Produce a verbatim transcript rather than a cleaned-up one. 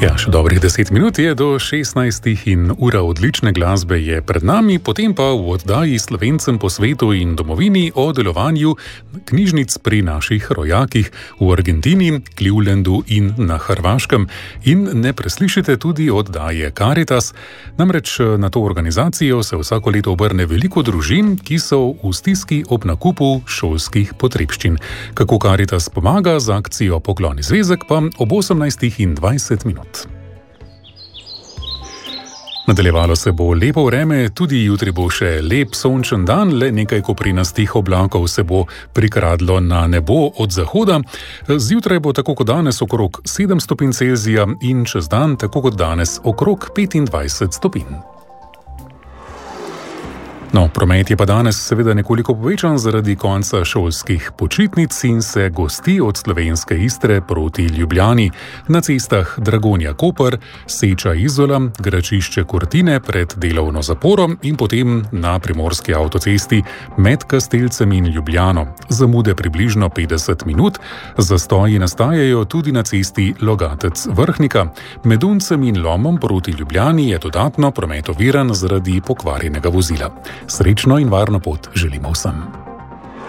Ja, še dobrih deset minut je do šestnajstih in ura odlične glasbe je pred nami, potem pa v oddaji Slovencem po svetu in domovini o delovanju knjižnic pri naših rojakih v Argentini, Clevelandu in na Hrvaškem. In ne preslišite tudi oddaje Caritas, namreč na to organizacijo se vsako leto obrne veliko družin, ki so v stiski ob nakupu šolskih potrebščin. Kako Caritas pomaga z akcijo Pokloni zvezek pa ob osemnajstih in dvajset minut. Nadaljevalo se bo lepo vreme, tudi jutri bo še lep sončen dan, le nekaj koprinastih oblakov se bo prikradlo na nebo od zahoda. Zjutraj bo tako kot danes okrog sedem stopinj Celzija in čez dan tako kot danes okrog petindvajset stopinj. No, promet je pa danes seveda nekoliko povečan zaradi konca šolskih počitnic in se gosti od slovenske Istre proti Ljubljani. Na cestah Dragonja-Koper, Seča-Izola, Gračišče Kurtine pred delovno zaporo in potem na primorski avtocesti med Kastelcem in Ljubljano. Zamude približno petdeset minut, zastoji nastajajo tudi na cesti Logatec-Vrhnika. Med Uncem in Lomom proti Ljubljani je dodatno promet oviran zaradi pokvarjenega vozila. Srečno in varno pot želimo vsem.